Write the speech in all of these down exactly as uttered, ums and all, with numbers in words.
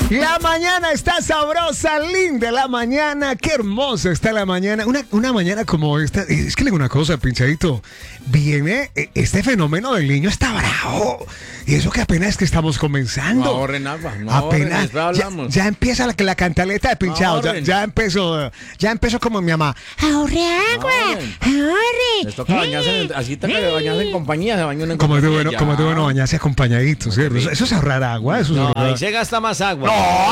La mañana está sabrosa, linda la mañana, qué hermosa está la mañana. Una, una mañana como esta, es que le digo una cosa, pinchadito, viene este fenómeno del niño está bravo. Y eso que apenas es que estamos comenzando. No ahorren agua, no apenas ahorren, ya, hablamos. ya empieza la, la cantaleta de pinchado, No ya, ya empezó, ya empezó como mi mamá. Ahorre agua, ahorre. Les toca bañarse, en, así toca bañarse en compañía, se bañan en Como es de bueno, ya. como es de bueno bañarse acompañadito, ¿cierto? Eso, eso es ahorrar agua, eso es No, ahorrar. ahí se gasta más agua. No,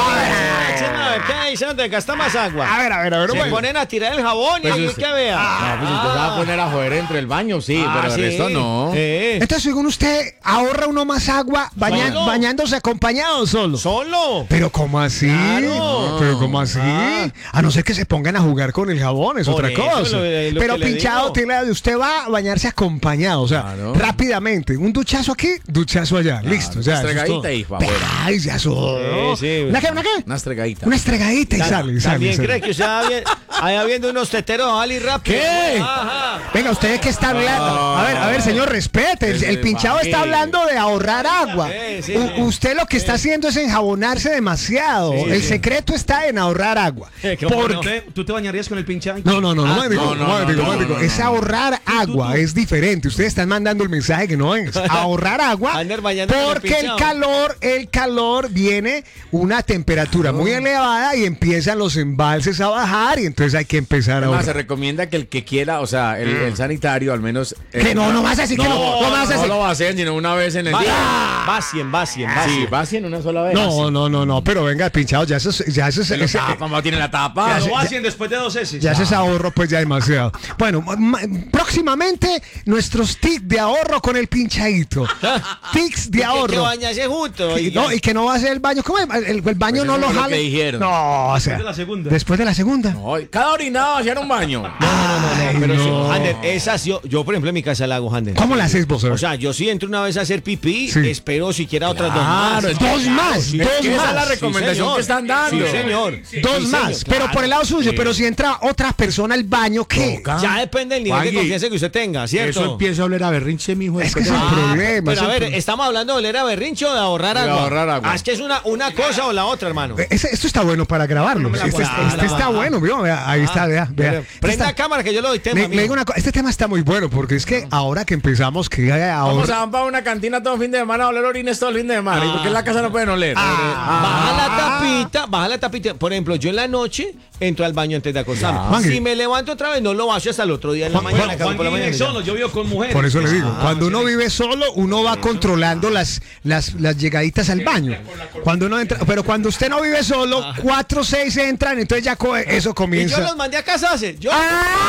a ver, ¿qué dice donde gasta más agua? A ver, a ver, a ver. Se bueno. ponen a tirar el jabón y Pues ahí usted- que vea. No, pues usted se va a poner a joder entre el baño, sí, Ah, pero el sí. resto no. Eh. Entonces, según usted, ahorra uno más agua baña- Solo. bañándose acompañado o solo. Solo. Pero ¿cómo así? Claro. Pero ¿cómo así? Ah. A no ser que se pongan a jugar con el jabón, es Por otra eso, cosa. lo- lo Pero que le pinchado, digo. tiene la de usted va a bañarse acompañado, o sea, Claro. rápidamente. Un duchazo aquí, duchazo allá. Listo, ya. eso es estregadita todo. y pa' afuera. Ay, ya eso. Sí, sí. ¿Una qué? ¿Una qué? Una estregadita. Una estregadita y sale, y sale. También y sale. cree que usted va bien- ahí viendo unos teteros Ali rápido. ¿Qué? Ajá. Venga, ¿usted qué está hablando? A ver, a ver, señor, respete. El, el pinchado está hablando de ahorrar agua. Sí, sí, U- sí. usted lo que está haciendo es enjabonarse demasiado. Sí, El sí. secreto está en ahorrar agua. Eh, ¿cómo Porque- no? ¿Tú te, tú te bañarías con el pinchado? No, no, no, no, Ah, momentico, no, no, momentico, no, momentico. no, no, Es no. ahorrar agua, es diferente. Ustedes están mandando el mensaje que no es. Ahorrar agua Ander bañando con el porque el pinchado. calor, el calor viene una temperatura muy elevada y empiezan los embalses a bajar y entonces hay que empezar a Además, se ahorrar. recomienda que el que quiera, o sea, el, el sanitario al menos... Que no, no vas a decir que no, no vas a no decir. lo va a hacer, sino una vez en el Va, día. va cien, va cien, va Sí, cien. va así en una sola vez. No, no, no, no, pero venga, pinchado, ya eso es, ya eso es, Se lo ese- tapa, no tiene la tapa. Ya Ya, lo ya- hacen después de dos heces. ya ese es ahorro, pues ya demasiado. Bueno, ma- próximamente nuestros tics de ahorro con el pinchadito. Tics de Que- Que ahorro. bañarse juntos. Y, no, y que no va a ser el baño. ¿Cómo es? El, el baño Pues no eso lo fue lo jale. que dijeron. No, o sea. de la segunda. Después de la segunda. No, cada orinado hacía un baño. Ay, Pero no. sí, Ander, esas yo, yo por ejemplo en mi casa la hago, Ander. ¿Cómo la haces vos? A ver? O sea, yo sí entro una vez a hacer pipí, Sí. espero siquiera otras Claro, dos más. Dos más, sí, dos Es que esa es la más. recomendación Sí, señor. que están dando. Sí, señor. Dos Sí, más. señor, Pero claro. por el lado suyo. Sí. Pero si entra otra persona al baño, ¿qué? Toca. Ya depende del nivel de Magui, confianza que usted tenga, ¿cierto? Eso empieza a oler a berrinche, mijo. Es que después es de- el Ah, problema. es Pero a el ver, pro- ¿estamos hablando de oler a berrinche o de ahorrar De agua? ahorrar agua. Ah, es que es una, una cosa o la otra, hermano. Eh, ese- esto está bueno para grabarlo. me la Este, puedo- este está Ah, bueno, ¿vio? Vea, ahí está, vea, vea. Pero Este Prenda está- cámara que yo lo doy tema. Le, le mijo. digo una cosa, este tema está muy bueno porque es que ahora que empezamos que Vamos ahora a van para una cantina todo fin de semana a oler orines todo el fin de semana. ¿Y por qué en la casa no pueden oler? Baja la tapita, baja la tapita. Por ejemplo, yo en la noche entro al baño antes de acostarme. Juanqui. Si me levanto otra vez, no lo vacío hasta el otro día en la Juan- mañana. Juan- cabrón, Juan por la vive mañana. solo, yo vivo con mujeres. por eso le digo, Ah, cuando uno vive solo, uno va controlando las, las, las llegaditas al baño. Cuando uno entra, pero cuando usted no vive solo, cuatro o seis entran, entonces ya co- eso Y yo comienza. los mandé a casarse. Yo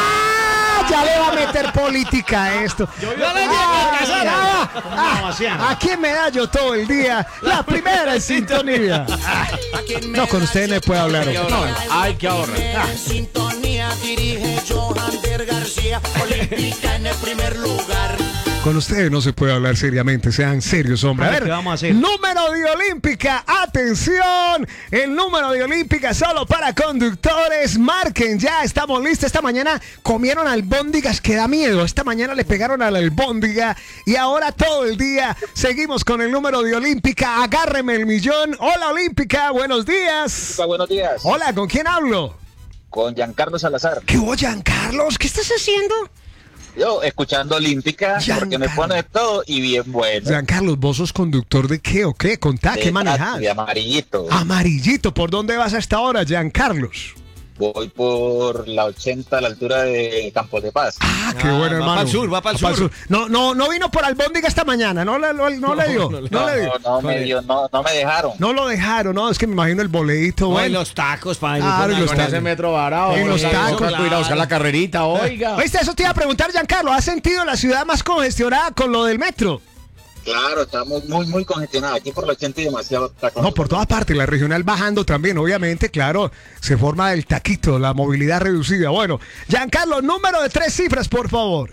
¡Ah! Ya le va a meter política a esto. yo no le llegué a casar. Ah, ah, ¿a quién me da yo todo el día? La primera en sintonía. Ah, no, con ustedes no puedo hablar. No, hay que ahorrar. En sintonía dirige Johander García, olímpica en el primer lugar. Con ustedes no se puede hablar seriamente, sean serios, hombre. A A ver, ver, ¿qué vamos a hacer? número de Olímpica, atención, el número de Olímpica solo para conductores, marquen ya, estamos listos. Esta mañana comieron albóndigas que da miedo, esta mañana le pegaron a la albóndiga y ahora todo el día seguimos con el número de Olímpica, agárreme el millón. Hola Olímpica, buenos días. Buenos días, Hola, ¿con quién hablo? con Giancarlo Salazar. ¿Qué hubo, Giancarlos? ¿Qué estás haciendo? Yo escuchando Olímpica porque me Giancarlo. pone todo y bien bueno. Giancarlos, ¿vos sos conductor de qué o qué? Contá, De ¿qué manejás? De amarillito. Amarillito, ¿por dónde vas a esta hora, Giancarlos? Voy por la ochenta a la altura de Campos de Paz. Ah, qué Ah, bueno, va hermano. pa'l sur, va pa'l sur. No, no, no vino por albóndiga esta mañana, no le, no, no le dio, no, no, le dio. No, no me dio, no, no me dejaron. No lo dejaron, no, es que me imagino el boleíto, No, y bueno. los tacos, padre. Ah, con y la- los Con tacos. ese metro varado. En los oiga, tacos, toca ir a buscar la carrerita, oiga. Oíste, eso te iba a preguntar, Giancarlo, ¿has sentido la ciudad más congestionada con lo del metro? Claro, estamos muy, muy congestionados. Aquí por la ochenta y demasiado tacón. No, por todas partes, la regional bajando también, obviamente, claro, se forma el taquito, la movilidad reducida. Bueno, Giancarlo, número de tres cifras, por favor.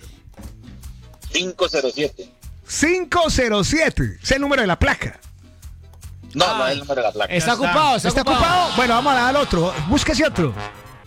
cinco cero siete. cinco cero siete, es el número de la placa. No, no es el número de la placa. Está ocupado, está, ¿Está ocupado? Bueno, vamos a dar al otro, búsquese otro.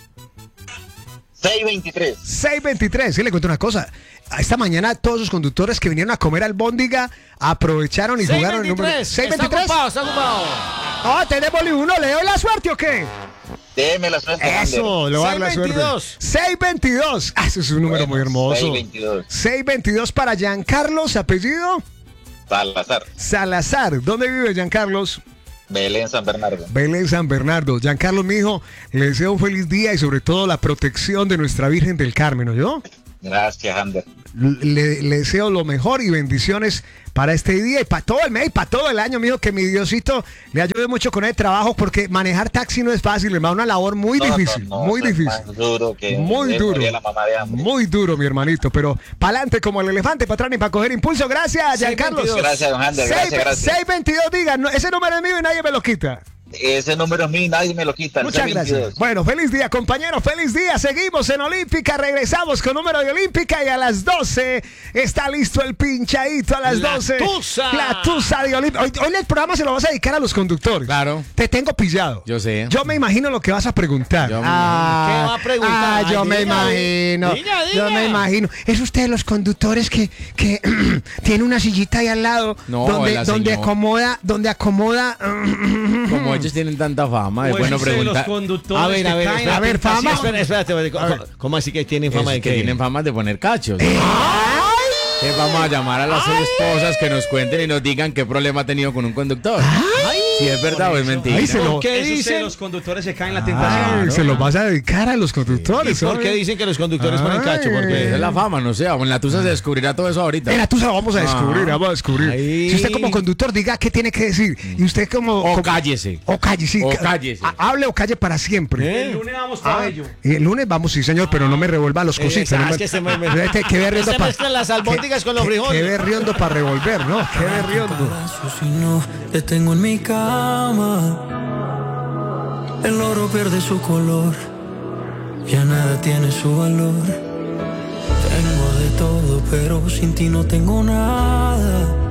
seiscientos veintitrés. seiscientos veintitrés, sí, le cuento una cosa. Esta mañana todos los conductores que vinieron a comer albóndiga aprovecharon y jugaron el número seiscientos veintitrés. Está ocupado, está ocupado. Oh, tenemos uno. ¿Le doy la suerte o qué? Déme la suerte, Ander. Eso, le voy a dar la suerte. seis veintidós. Ah, ese es un número Bueno, muy hermoso. seis veintidós. seis veintidós para Giancarlos, apellido Salazar, Salazar. ¿Dónde vive Giancarlos? Belén, San Bernardo. Belén, San Bernardo. Giancarlos, mi hijo, le deseo un feliz día y sobre todo la protección de nuestra Virgen del Carmen, ¿oyó? Gracias, Ander. Le, le deseo lo mejor y bendiciones para este día y para todo el mes y para todo el año, mijo, que mi Diosito le ayude mucho con el trabajo porque manejar taxi no es fácil, hermano, una labor muy No, difícil, no, no, muy eso es difícil. más duro que Muy de duro, morir la mamá de hambre. muy duro, mi hermanito, pero para adelante como el elefante, para atrás ni para coger impulso. Gracias, Giancarlos. Gracias, don Ander. Gracias, gracias. seis veintidós, diga, no, ese número es mío y nadie me lo quita. Ese número es mío, nadie me lo quita. el Muchas seis veintidós. gracias. Bueno, feliz día, compañeros. Feliz día. Seguimos en Olímpica. Regresamos con número de Olímpica. Y a las doce está listo el pinchadito. A las La doce. tusa. La tusa de Olímpica. Hoy, hoy el programa se lo vas a dedicar a los conductores. Claro. Te tengo pillado. Yo sé. Yo me imagino lo que vas a preguntar. Yo me ah, ¿Qué va a preguntar? Ah, yo Ay, me diga, imagino. diga, Yo diga. me imagino. Es usted de los conductores que, que tiene una sillita ahí al lado. No, donde, la donde señora. acomoda, donde acomoda. Como ellos tienen tanta fama, es O bueno es usted de los preguntar. conductores A ver, que a ver, caen en espérate, a ver, tentación. fama. Espera, espérate, espérate, ¿cómo- ¿cómo así que tienen fama de Es que qué? tienen fama de poner cachos. Que vamos a llamar a las esposas que nos cuenten y nos digan qué problema ha tenido con un conductor. Si es verdad o es mentira. Ay, se lo- ¿Por qué Es usted de dicen? los conductores que caen en la Ay, tentación. se los vas a dedicar a los conductores. ¿Y por ¿oye? qué dicen que los conductores ponen Ay. cacho? Esa Porque es la fama, no sé. En la tusa se descubrirá todo eso ahorita. Mira, tú se lo vamos a descubrir, Ah. vamos a descubrir. Ay. Si usted como conductor diga qué tiene que decir y usted como... O como- cállese. O calle, sí. O ca- cállese. ha- Hable o calle para siempre. El lunes vamos para ello. Y el lunes vamos, sí señor, pero no me revuelva los cositos. Esa, no es me- que se me- me- Este, qué berriondo se pa- mezclan las albóndigas con los qué- frijoles. Qué berriondo para revolver, ¿no? Qué berriondo. Si no te tengo en mi cama, el oro pierde su color, ya nada tiene su valor. Tengo de todo, pero sin ti no tengo nada.